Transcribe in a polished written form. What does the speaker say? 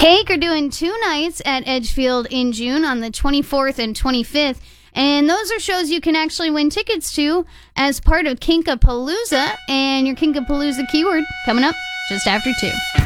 Cake are doing 2 nights at Edgefield in June on the 24th and 25th. And those are shows you can actually win tickets to as part of Kinkapalooza. And your Kinkapalooza keyword coming up just after 2.